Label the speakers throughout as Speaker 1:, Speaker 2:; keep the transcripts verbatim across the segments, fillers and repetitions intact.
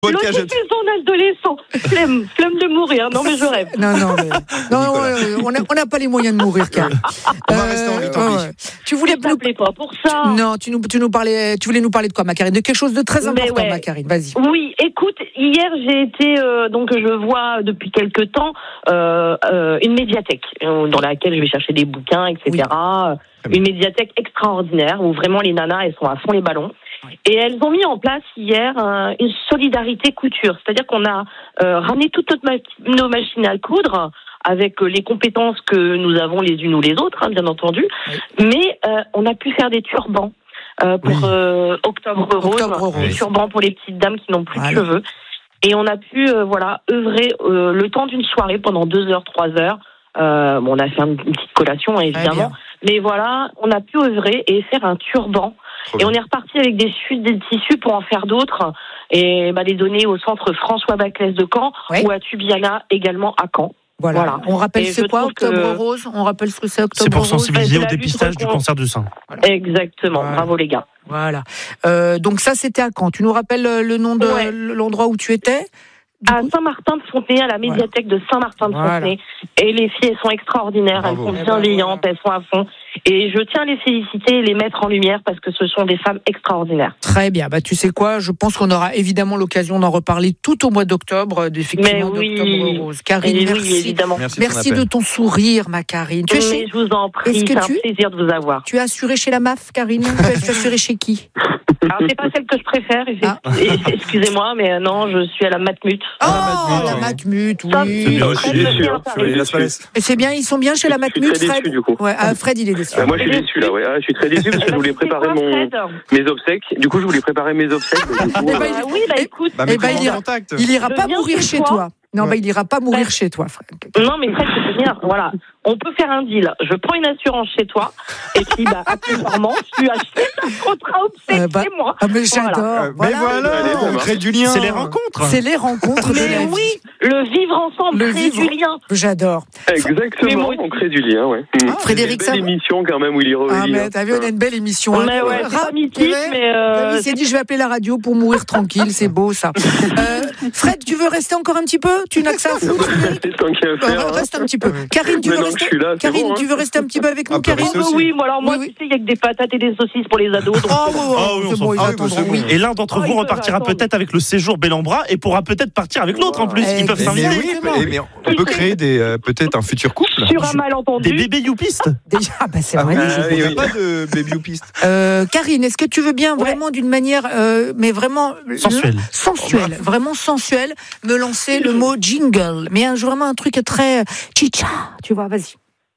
Speaker 1: Bonne
Speaker 2: L'autre
Speaker 1: cagette.
Speaker 2: fait son adolescent. Flemme, flemme de mourir. Non, mais je rêve.
Speaker 3: Non, non, mais, non, on n'a on n'a pas les moyens de mourir, Karine.
Speaker 1: On va rester en vie, tant pis.
Speaker 3: Tu voulais
Speaker 2: Je t'appelais pas pour ça.
Speaker 3: Non, tu nous, tu nous parlais, tu voulais nous parler de quoi, ma Karine? De quelque chose de très
Speaker 2: Mais
Speaker 3: important,
Speaker 2: ouais.
Speaker 3: ma Karine. Vas-y.
Speaker 2: Oui, écoute, hier j'ai été, euh, donc je vois depuis quelque temps euh, euh, une médiathèque euh, dans laquelle je vais chercher des bouquins, et cetera.
Speaker 1: Oui.
Speaker 2: Une médiathèque extraordinaire où vraiment les nanas, elles sont à fond les ballons.
Speaker 3: Oui.
Speaker 2: Et elles ont mis en place hier euh, une solidarité couture. C'est-à-dire qu'on a euh, ramené toutes notre ma- nos machines à coudre avec euh, les compétences que nous avons les unes ou les autres, hein, bien entendu.
Speaker 3: Oui.
Speaker 2: Mais euh, on a pu faire des turbans. Euh, pour
Speaker 1: Oui.
Speaker 2: euh, Octobre Rose,
Speaker 3: Octobre Rose.
Speaker 2: des turbans pour les petites dames qui n'ont plus
Speaker 3: Voilà.
Speaker 2: de cheveux. Et on a pu euh, voilà œuvrer euh, le temps d'une soirée pendant deux heures, trois heures. Euh, bon, on a fait une petite collation hein, évidemment,
Speaker 3: bien.
Speaker 2: mais voilà, on a pu œuvrer et faire un turban.
Speaker 1: Trop
Speaker 2: Et
Speaker 1: bien.
Speaker 2: on est reparti avec des suites, des tissus pour en faire d'autres et bah, les donner au centre François Baclès de Caen
Speaker 3: Ouais.
Speaker 2: ou à Tubiana également à Caen.
Speaker 3: Voilà.
Speaker 2: Voilà.
Speaker 3: On rappelle
Speaker 2: Et
Speaker 3: c'est
Speaker 2: je
Speaker 3: quoi
Speaker 2: trouve que-
Speaker 3: Octobre Rose? On rappelle ce que c'est Octobre
Speaker 4: C'est pour
Speaker 3: Rose.
Speaker 4: sensibiliser
Speaker 2: Bah,
Speaker 4: au
Speaker 2: c'est la
Speaker 4: dépistage
Speaker 2: lutte
Speaker 4: du
Speaker 2: contre-
Speaker 4: cancer du sein.
Speaker 2: Exactement,
Speaker 3: Voilà.
Speaker 2: bravo les gars.
Speaker 3: Voilà. Euh, donc ça, c'était à Caen. Tu nous rappelles euh, le nom de
Speaker 2: Ouais.
Speaker 3: l'endroit où tu étais? Du
Speaker 2: À
Speaker 3: coup
Speaker 2: Saint-Martin-de-Fontenay, à la médiathèque de Saint-Martin-de-Fontenay.
Speaker 3: Voilà.
Speaker 2: Et les filles, elles sont extraordinaires,
Speaker 1: Bravo.
Speaker 2: elles sont
Speaker 3: Eh ben,
Speaker 2: bienveillantes, elles sont à fond. Et je tiens à les féliciter et les mettre en lumière parce que ce sont des femmes extraordinaires.
Speaker 3: Très bien. Bah, tu sais quoi? Je pense qu'on aura évidemment l'occasion d'en reparler tout au mois d'octobre, effectivement,
Speaker 2: Mais oui.
Speaker 3: d'Octobre Rose. Karine,
Speaker 2: Et
Speaker 3: merci.
Speaker 2: oui, évidemment.
Speaker 1: Merci, de ton
Speaker 3: Merci de
Speaker 1: appel.
Speaker 3: ton sourire, ma Karine. Tu, es
Speaker 2: Mais
Speaker 3: chez-
Speaker 2: je vous en prie,
Speaker 3: Est-ce que
Speaker 2: c'est un
Speaker 3: tu-
Speaker 2: plaisir de vous avoir.
Speaker 3: tu es assurée chez la M A F, Karine? Tu es tu es assurée chez qui?
Speaker 2: Alors, c'est pas celle que je préfère, et-
Speaker 3: Ah.
Speaker 2: et- excusez-moi, mais euh, non, je suis à la Matmut.
Speaker 3: Oh,
Speaker 1: Matmut,
Speaker 3: la
Speaker 1: oui.
Speaker 3: Matmut,
Speaker 2: Ça,
Speaker 3: oui.
Speaker 2: c'est
Speaker 5: bien aussi,
Speaker 2: très
Speaker 5: déçu,
Speaker 2: bien
Speaker 5: hein.
Speaker 2: Paris.
Speaker 1: Sur les Las Palais.
Speaker 3: Et c'est bien, ils sont bien chez la
Speaker 5: Je suis
Speaker 3: Matmut,
Speaker 5: très
Speaker 3: Fred?
Speaker 5: déçu, du coup.
Speaker 3: Ouais, ah, Fred, il est déçu.
Speaker 5: Euh, moi, je suis déçu là, ouais. Ah, je suis très déçu parce que je voulais préparer
Speaker 2: C'est quoi,
Speaker 5: mon,
Speaker 2: Fred
Speaker 5: mes obsèques. Du coup, je voulais préparer mes obsèques. mais du coup,
Speaker 3: Eh ben,
Speaker 5: euh,
Speaker 3: il-
Speaker 2: Ah oui, bah
Speaker 3: Eh-
Speaker 2: écoute.
Speaker 1: Bah,
Speaker 3: Eh
Speaker 1: mais
Speaker 3: ben,
Speaker 1: comment
Speaker 3: il ira-
Speaker 1: contact
Speaker 3: Il ira
Speaker 2: Je
Speaker 3: pas
Speaker 2: viens
Speaker 3: mourir
Speaker 2: chez
Speaker 3: chez
Speaker 2: toi.
Speaker 3: toi. Non,
Speaker 1: Ouais.
Speaker 3: bah, il ira pas mourir
Speaker 2: Ouais.
Speaker 3: chez toi, Fred.
Speaker 2: Non, mais Fred, c'est bien. Voilà. On peut faire un deal. Je prends une assurance chez toi. Et puis, bah, accessoirement, tu achètes un contrat obsèque
Speaker 3: Euh, bah,
Speaker 2: chez moi.
Speaker 3: Ah, mais
Speaker 2: Voilà.
Speaker 3: j'adore.
Speaker 1: Euh, Mais voilà,
Speaker 5: Allez, ça
Speaker 1: on
Speaker 5: marche.
Speaker 1: crée du lien.
Speaker 4: C'est les rencontres.
Speaker 3: C'est les rencontres de
Speaker 2: Mais
Speaker 3: la
Speaker 2: oui,
Speaker 3: vie.
Speaker 2: le vivre ensemble,
Speaker 3: Le
Speaker 2: créer
Speaker 3: vivre.
Speaker 2: du lien.
Speaker 3: J'adore. Mais
Speaker 5: Exactement,
Speaker 2: moi aussi.
Speaker 5: on crée du lien, ouais. Mm.
Speaker 3: Ah, Frédéric,
Speaker 5: Une
Speaker 3: ça
Speaker 5: belle
Speaker 3: va
Speaker 5: émission quand même où il y
Speaker 3: Ah,
Speaker 5: relie.
Speaker 3: mais t'as vu, on a une belle émission. hein.
Speaker 2: Mais ouais, c'est
Speaker 3: Ra-
Speaker 2: pas mythique,
Speaker 3: ouais.
Speaker 2: mais euh,
Speaker 3: Il s'est dit, je vais appeler la radio pour mourir tranquille, c'est beau ça. Euh, Fred, tu veux rester encore un petit peu? Tu n'as que ça à foutre, Frédéric?
Speaker 5: C'est tant qu'il y a à
Speaker 3: Euh,
Speaker 5: faire. hein.
Speaker 3: Reste un petit peu. Karine, tu veux
Speaker 5: Maintenant que
Speaker 3: rester
Speaker 5: je suis là, c'est
Speaker 3: Karine,
Speaker 5: bon, hein.
Speaker 3: tu veux rester un petit peu avec nous,
Speaker 1: Ah, bah,
Speaker 3: Karine?
Speaker 1: rester
Speaker 2: oh,
Speaker 1: aussi.
Speaker 2: oui, moi, alors moi,
Speaker 3: Oui, oui.
Speaker 2: tu sais, il y a que des patates et des saucisses pour les ados. Donc,
Speaker 3: Oh,
Speaker 2: euh,
Speaker 3: oui,
Speaker 4: Ah oui, on
Speaker 3: c'est
Speaker 4: s'en
Speaker 3: bon, ils
Speaker 1: fout. Ah oui,
Speaker 3: attendront,
Speaker 1: bah, c'est
Speaker 3: oui.
Speaker 1: bon.
Speaker 4: Et l'un d'entre
Speaker 2: Oh,
Speaker 4: vous
Speaker 2: ils peuvent
Speaker 4: repartira
Speaker 2: attendre.
Speaker 4: peut-être avec le séjour bel en bras et pourra peut-être partir avec l'autre en plus. Ils peuvent
Speaker 3: Eh,
Speaker 1: Mais, mais
Speaker 4: s'inviter.
Speaker 1: oui,
Speaker 3: Exactement.
Speaker 1: mais, mais on peut créer des euh, peut-être un futur couple.
Speaker 2: sur un malentendu.
Speaker 4: Des bébés youpistes.
Speaker 3: Déjà, bah, c'est
Speaker 1: Ah
Speaker 3: vrai.
Speaker 1: oui,
Speaker 5: Ah,
Speaker 1: il n'y a
Speaker 5: oui,
Speaker 1: pas de baby ou piste.
Speaker 3: Euh, Karine, est-ce que tu veux bien vraiment d'une manière, euh, mais vraiment
Speaker 4: Sensuelle.
Speaker 3: sensuelle, vraiment sensuelle, me lancer le mot jingle, mais un, vraiment un truc très chicha, tu vois, vas-y.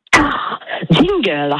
Speaker 2: Jingle.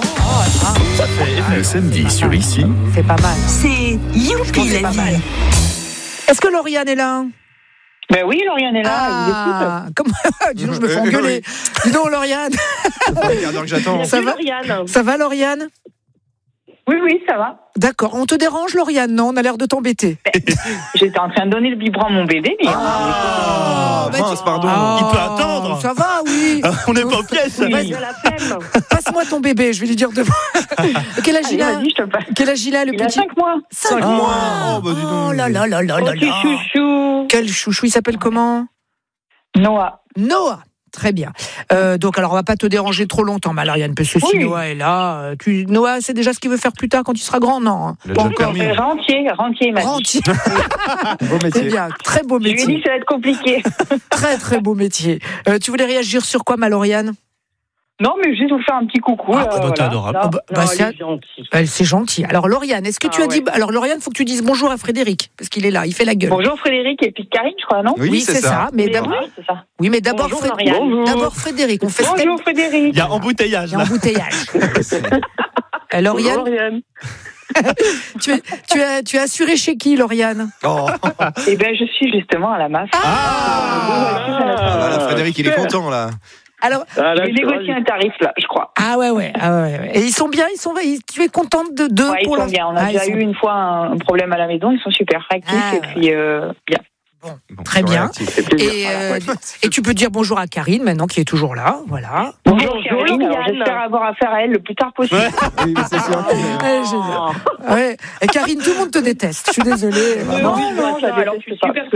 Speaker 6: Le samedi sur Ici,
Speaker 3: C'est pas mal.
Speaker 7: C'est Youpi
Speaker 3: C'est
Speaker 7: la
Speaker 3: pas mal.
Speaker 7: vie.
Speaker 3: Est-ce que Lauriane est là?
Speaker 2: Ben oui, Lauriane est là.
Speaker 3: Ah, comment dis donc, je me fais
Speaker 1: Euh,
Speaker 3: engueuler. Dis donc, Lauriane,
Speaker 1: Ça fait un quart d'heure que j'attends.
Speaker 3: ça va
Speaker 2: Lauriane.
Speaker 3: ça va, Lauriane?
Speaker 2: Oui, oui, ça va.
Speaker 3: D'accord. On te dérange, Lauriane? Non, on a l'air de t'embêter.
Speaker 2: J'étais en train de donner le biberon à mon bébé, mais.
Speaker 1: Ah,
Speaker 3: bah,
Speaker 1: mince,
Speaker 3: tu-
Speaker 1: pardon.
Speaker 3: Ah,
Speaker 4: Il peut attendre.
Speaker 3: Ça va, oui.
Speaker 4: On n'est pas aux pièces.
Speaker 2: Oui,
Speaker 3: Vas-y.
Speaker 2: de la flemme.
Speaker 3: Passe-moi ton bébé, je vais lui dire devant. Quel âge il
Speaker 2: Allez,
Speaker 3: a?
Speaker 2: vas-y, je te le passe.
Speaker 3: Quel âge il a, le
Speaker 2: Il a
Speaker 3: petit?
Speaker 2: cinq mois.
Speaker 3: Cinq
Speaker 1: Ah.
Speaker 3: mois.
Speaker 1: Oh, bah, dis donc.
Speaker 3: Oh là là là là
Speaker 2: Oh,
Speaker 3: là
Speaker 2: tu
Speaker 3: là.
Speaker 2: chouchou.
Speaker 3: Quel chouchou, il s'appelle comment?
Speaker 2: Noah.
Speaker 3: Noah. Très bien. Euh, donc, alors, on va pas te déranger trop longtemps, Malariane, parce que si
Speaker 2: Oui.
Speaker 3: Noah est là, euh, tu... Noah, c'est déjà ce qu'il veut faire plus tard quand il sera grand, non?
Speaker 1: Il a
Speaker 3: Pas
Speaker 1: déjà
Speaker 3: encore.
Speaker 1: le permis.
Speaker 2: Rentier, rentier, il m'a dit.
Speaker 3: Rentier.
Speaker 1: Beau
Speaker 3: C'est
Speaker 1: métier.
Speaker 3: bien, très beau
Speaker 2: Je lui ai dit
Speaker 3: métier.
Speaker 2: que ça va être compliqué.
Speaker 3: Très, très beau métier. Euh, tu voulais réagir sur quoi, Maloriane?
Speaker 2: Non, mais juste vous faire un petit coucou.
Speaker 4: Ah,
Speaker 2: euh,
Speaker 4: bah, t'es
Speaker 2: voilà.
Speaker 4: adorable.
Speaker 2: Non,
Speaker 3: Ah, bah,
Speaker 2: non,
Speaker 3: bah,
Speaker 2: il
Speaker 3: c'est-
Speaker 2: est gentil.
Speaker 3: Euh, C'est gentil. Alors, Lauriane, est-ce que tu
Speaker 2: Ah,
Speaker 3: as dit.
Speaker 2: ouais.
Speaker 3: Alors, Lauriane, il faut que tu dises bonjour à Frédéric, parce qu'il est là, il fait la gueule.
Speaker 2: Bonjour Frédéric et puis Karine, je crois, non?
Speaker 1: Oui, c'est ça.
Speaker 3: Mais
Speaker 2: Mais
Speaker 3: d'abord,
Speaker 2: oui, c'est ça.
Speaker 3: oui, mais d'abord,
Speaker 2: Bonjour,
Speaker 3: Fré-
Speaker 2: Lauriane. Bonjour.
Speaker 3: d'abord Frédéric. On fait step.
Speaker 2: Bonjour Frédéric.
Speaker 4: Il y a embouteillage
Speaker 3: Il y a
Speaker 4: là.
Speaker 3: embouteillage. Euh, Lauriane,
Speaker 2: Bonjour Lauriane.
Speaker 3: tu, es, tu, as, tu as assuré chez qui, Lauriane?
Speaker 1: Oh.
Speaker 2: Eh bien, je suis justement à la M A F.
Speaker 1: Ah,
Speaker 2: Ah,
Speaker 1: voilà, Frédéric, il est content là.
Speaker 3: Alors,
Speaker 5: Ah, là,
Speaker 2: J'ai
Speaker 5: je suis
Speaker 2: négocié
Speaker 5: ravi.
Speaker 2: un tarif, là, je crois.
Speaker 3: ah ouais, ouais, ah ouais, ouais. Et ils sont bien, ils sont, ils- tu es contente de deux
Speaker 2: Ouais, ils
Speaker 3: pour
Speaker 2: sont
Speaker 3: l'instant?
Speaker 2: bien. On a
Speaker 3: Ah,
Speaker 2: déjà
Speaker 3: ils sont-
Speaker 2: eu une fois un problème à la maison. Ils sont super réactifs
Speaker 3: Ah,
Speaker 2: et puis euh, bien.
Speaker 3: Bon,
Speaker 1: Bon,
Speaker 3: très
Speaker 1: c'est
Speaker 3: bien.
Speaker 1: relatif.
Speaker 5: C'est plaisir.
Speaker 3: Et, euh, et tu peux dire bonjour à Karine maintenant qui est toujours là. Voilà.
Speaker 2: Bonjour,
Speaker 6: Bonjour,
Speaker 2: Karine.
Speaker 6: alors j'espère avoir affaire à elle le plus tard possible.
Speaker 4: Ouais.
Speaker 1: Oui, mais c'est sûr.
Speaker 3: Ouais, génial. Ouais. Et Karine, tout le monde te déteste. Je suis désolée.
Speaker 6: Non,
Speaker 3: Vraiment.
Speaker 6: non,
Speaker 2: non,
Speaker 6: ça
Speaker 2: alors,
Speaker 6: déteste
Speaker 2: je suis
Speaker 6: pas.
Speaker 2: super
Speaker 6: Ce